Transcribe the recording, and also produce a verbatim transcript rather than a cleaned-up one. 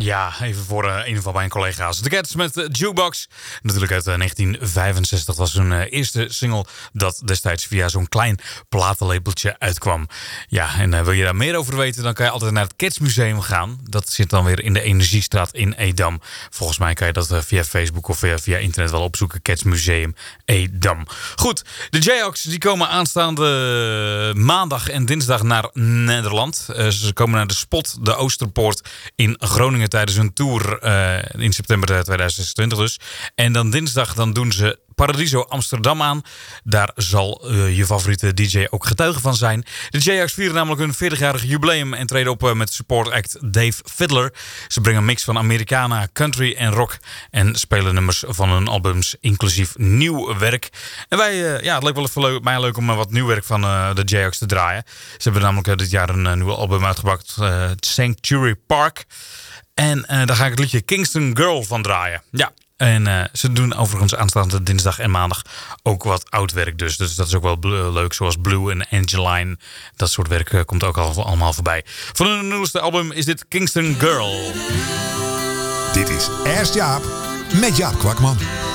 Ja, even voor uh, een van mijn collega's. The Cats met uh, Jukebox. Natuurlijk uit uh, negentien vijfenzestig was hun uh, eerste single dat destijds via zo'n klein platenlabeltje uitkwam. Ja, en uh, wil je daar meer over weten, dan kan je altijd naar het Cats Museum gaan. Dat zit dan weer in de Energiestraat in Edam. Volgens mij kan je dat uh, via Facebook of via, via internet wel opzoeken. Cats Museum Edam. Goed, de Jayhawks die komen aanstaande maandag en dinsdag naar Nederland. Uh, ze komen naar de Spot, de Oosterpoort in Groningen tijdens hun tour uh, in september tweeduizend zesentwintig dus. En dan dinsdag dan doen ze Paradiso Amsterdam aan. Daar zal uh, je favoriete D J ook getuige van zijn. De Jayhawks vieren namelijk hun veertigjarig jubileum en treden op uh, met support act Dave Fiddler. Ze brengen een mix van Americana, country en rock en spelen nummers van hun albums, inclusief nieuw werk. En wij, uh, ja, het leek wel even leuk, mij leuk om uh, wat nieuw werk van uh, de Jayhawks te draaien. Ze hebben namelijk uh, dit jaar een uh, nieuwe album uitgebracht, uh, Sanctuary Park. En uh, daar ga ik het liedje Kingston Girl van draaien. Ja. En uh, ze doen overigens aanstaande dinsdag en maandag ook wat oud werk dus. Dus dat is ook wel bl- leuk, zoals Blue en Angeline. Dat soort werk uh, komt ook al, allemaal voorbij. Van hun nieuwste album is dit Kingston Girl. Dit is Ask Jaap met Jaap Kwakman.